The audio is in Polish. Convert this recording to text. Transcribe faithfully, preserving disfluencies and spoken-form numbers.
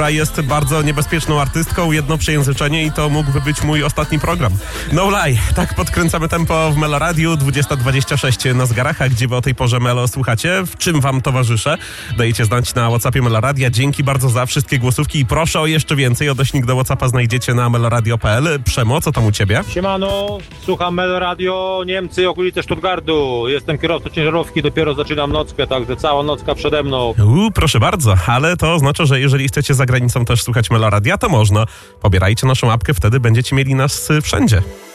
jest bardzo niebezpieczną artystką, jedno przejęzyczenie i to mógłby być mój ostatni program. No lie, tak podkręcamy tempo w Meloradiu, dwudziesta dwadzieścia sześć na zegarach, a gdzie wy o tej porze Melo słuchacie, w czym wam towarzyszę, dajecie znać na WhatsAppie Meloradia. Dzięki bardzo za wszystkie głosówki i proszę o jeszcze więcej. Odnośnik do WhatsAppa znajdziecie na meloradio kropka p l. Przemo, co tam u ciebie? Siemano, słucham Meloradio, Niemcy, okolice Stuttgartu. Jestem kierowcą ciężarówki, dopiero zaczynam nockę, także cała nocka przede mną. Uuu, proszę bardzo, ale to oznacza, że jeżeli chcecie za granicą też słuchać Meloradia, to można. Pobierajcie naszą apkę, wtedy będziecie mieli nas wszędzie.